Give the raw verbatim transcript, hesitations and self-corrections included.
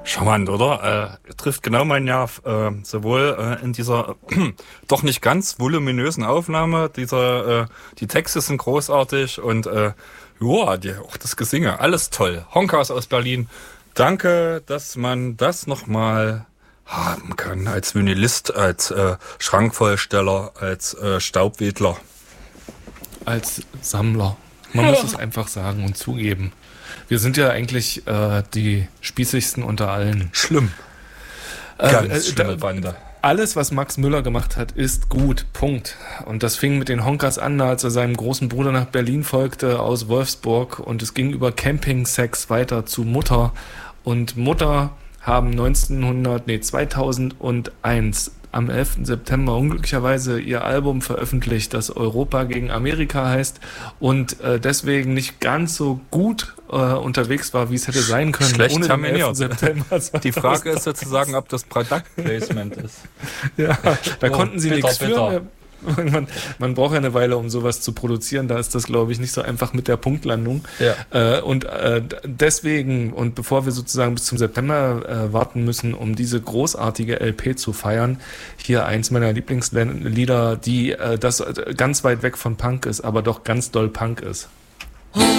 Charmant, oder? Äh, trifft genau mein Nerv. Äh, sowohl äh, in dieser äh, doch nicht ganz voluminösen Aufnahme, dieser, äh, die Texte sind großartig und äh, ja, die, auch das Gesinge, alles toll. Honkas aus Berlin. Danke, dass man das nochmal haben kann als Vinylist, als äh, Schrankvollsteller, als äh, Staubwedler. Als Sammler. Man muss es einfach sagen und zugeben. Wir sind ja eigentlich äh, die spießigsten unter allen. Schlimm. Äh, Ganz äh, schlimme da, Bande. Alles, was Max Müller gemacht hat, ist gut. Punkt. Und das fing mit den Honkas an, als er seinem großen Bruder nach Berlin folgte aus Wolfsburg. Und es ging über Campingsex weiter zu Mutter. Und Mutter haben neunzehnhundert, nee, zweitausendeins am elften September unglücklicherweise ihr Album veröffentlicht, das Europa gegen Amerika heißt und äh, deswegen nicht ganz so gut äh, unterwegs war, wie es hätte sein können. Schlecht ohne den elften terminiert. September. Die Frage ist sozusagen, ob das Product Placement ist. Ja, da Oh, konnten sie bitter, nichts bitter. für. Man, man braucht ja eine Weile, um sowas zu produzieren. Da ist das, glaube ich, nicht so einfach mit der Punktlandung. Ja. Äh, und äh, deswegen, und bevor wir sozusagen bis zum September äh, warten müssen, um diese großartige L P zu feiern, hier eins meiner Lieblingslieder, die äh, das ganz weit weg von Punk ist, aber doch ganz doll Punk ist.